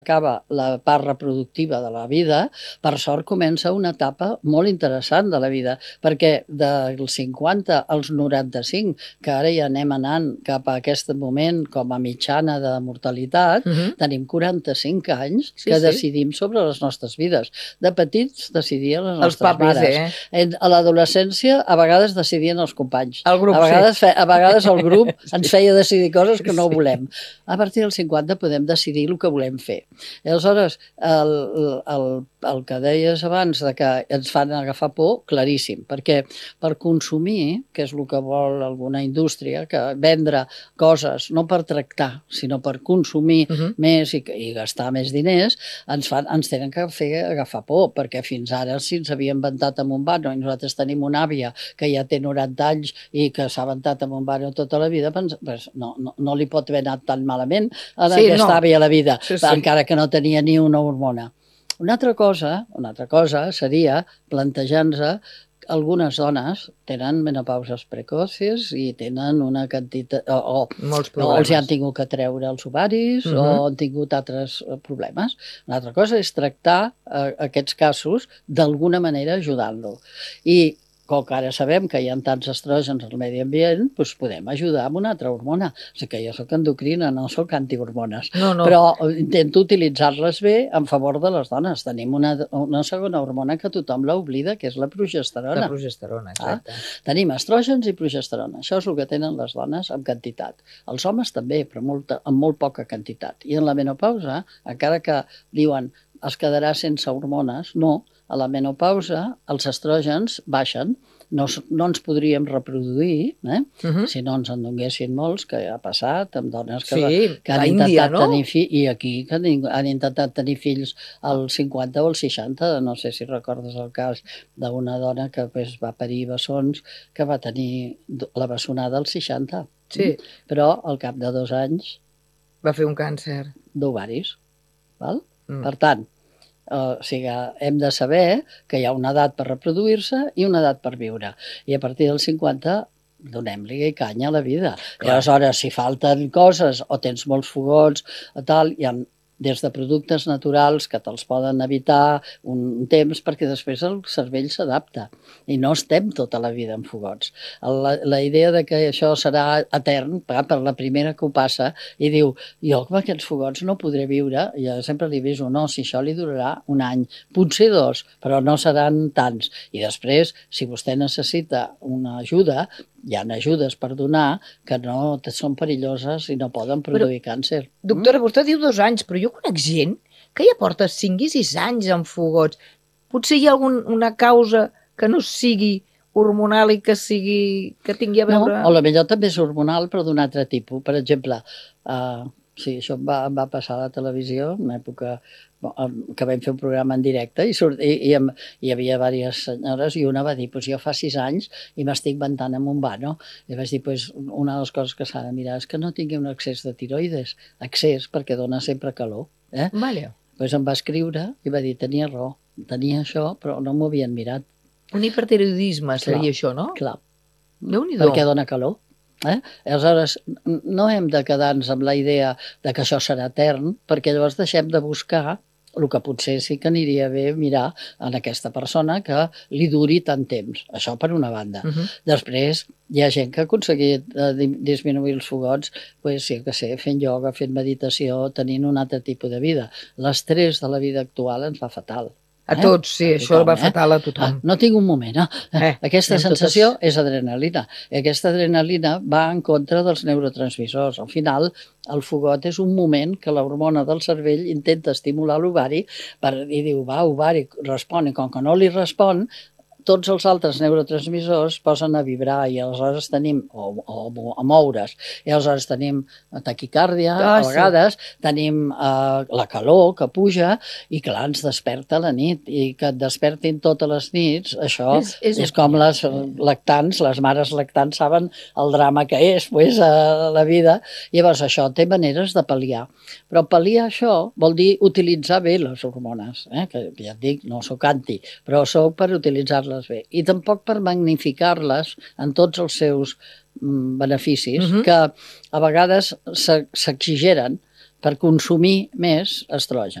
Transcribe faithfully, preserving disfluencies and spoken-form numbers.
acaba la part reproductiva de la vida, per sort comença una etapa molt interessant de la vida, perquè dels cinquanta als noranta-cinc, que ara ja anem anant cap a aquest moment com a mitjana de mortalitat, uh -huh. tenim quaranta-cinc anys sí, que sí. decidim sobre les nostres vides. De petits decidien les nostres els papis, mares. Eh? A l'adolescència a vegades decidien els companys. El grup, a vegades, sí. fe, a vegades el grup sí. ens feia decidir coses que no sí. volem. A partir dels cinquanta podem decidir el que volem fer. I aleshores, el, el, el que deies abans de que ens fan agafar por, claríssim, perquè per consumir, que és el que vol alguna indústria, que vendre coses no per tractar, sinó per consumir uh -huh. més i, i gastar més diners, ens, fan, ens tenen que fer agafar por, perquè fins ara si ens havia inventat amb un vano i nosaltres tenim una àvia que ja té noranta anys i que s'ha inventat amb un vano tota la vida, doncs, pues no, no, no li pot haver anat tan malament a sí, aquesta no. àvia a la vida, sí, sí. encara que no tenia ni una hormona. Una altra cosa, una altra cosa seria plantejar-nos algunes dones tenen menopauses precoces i tenen una quantitat... O, o, o els han tingut que treure els ovaris uh -huh. o han tingut altres problemes. Una altra cosa és tractar eh, aquests casos d'alguna manera ajudant-lo. I com que ara sabem que hi ha tants estrògens al medi ambient, doncs podem ajudar amb una altra hormona. O sigui que jo soc endocrina, no soc antihormones. No, no. Però intento utilitzar-les bé en favor de les dones. Tenim una, una segona hormona que tothom l'oblida, que és la progesterona. La progesterona, exacte. Ah? Tenim estrògens i progesterona. Això és el que tenen les dones en quantitat. Els homes també, però molta, amb molt poca quantitat. I en la menopausa, encara que diuen es quedarà sense hormones, no. A la menopausa els estrògens baixen, no, no ens podríem reproduir, eh? uh -huh. si no ens en donguessin molts, que ha passat amb dones que, sí, que han intentat Índia, no? tenir fills, i aquí que han intentat tenir fills als cinquanta o als seixanta, no sé si recordes el cas d'una dona que pues, va parir bessons, que va tenir la bessonada als seixanta, sí. però al cap de dos anys va fer un càncer d'ovaris. Val? Mm. Per tant, Uh, o sigui, hem de saber que hi ha una edat per reproduir-se i una edat per viure. I a partir dels cinquanta donem-li canya a la vida. Clar. I aleshores, si falten coses o tens molts fogons o tal, hi ha des de productes naturals que te'ls poden evitar un temps perquè després el cervell s'adapta i no estem tota la vida en fogots. La, la idea de que això serà etern, per la primera que ho passa, i diu, jo amb aquests fogots no podré viure, jo sempre li aviso, no, si això li durarà un any, potser dos, però no seran tants. I després, si vostè necessita una ajuda, hi ha ajudes per donar que no són perilloses i no poden produir però, càncer. Doctora, mm? vostè diu dos anys, però jo conec gent que ja porta cinc i sis anys en fogots. Potser hi ha alguna causa que no sigui hormonal i que sigui que tingui a veure... No, o potser també és hormonal, però d'un altre tipus. Per exemple, uh, sí, això em va, em va passar a la televisió, en una època que vam fer un programa en directe i, surt, i, i hi havia diverses senyores i una va dir, pues jo fa sis anys i m'estic ventant amb un vano. I vaig dir, pues una de les coses que s'ha de mirar és que no tingui un excés de tiroides. Excés perquè dona sempre calor. Eh? Vale. Pues em va escriure i va dir, tenia raó, tenia això, però no m'ho havien mirat. Un hipertiroidisme seria clar, això, no? Clar. Déu-n'hi-do. Perquè dona calor. Eh? Aleshores, no hem de quedar-nos amb la idea de que això serà etern, perquè llavors deixem de buscar el que potser sí que aniria bé mirar en aquesta persona que li duri tant temps. Això per una banda. Uh -huh. Després, hi ha gent que ha aconseguit eh, disminuir els fogots, pues, sí que sé, fent ioga, fent meditació, tenint un altre tipus de vida. L'estrès de la vida actual ens fa fatal. A tots, sí, a tothom, això va eh? fatal a tothom. Ah, no tinc un moment, eh? eh aquesta sensació totes... és adrenalina. I aquesta adrenalina va en contra dels neurotransmissors. Al final, el fogot és un moment que l'hormona del cervell intenta estimular l'ovari per, i diu, va, ovari, respon, i com que no li respon, tots els altres neurotransmissors posen a vibrar i aleshores tenim, o, o a moure's, i aleshores tenim taquicàrdia, ah, a vegades sí. tenim uh, la calor que puja i clar, ens desperta la nit i que et despertin totes les nits, això és, és, és com les lactants, les mares lactants saben el drama que és pues, a la vida, i llavors això té maneres de pal·liar, però pal·liar això vol dir utilitzar bé les hormones, eh? Que ja et dic, no sóc anti, però sóc per utilitzar-les bé. I tampoc per magnificar-les en tots els seus mm, beneficis, uh-huh. que a vegades s'exigeren, per consumir més estrogen.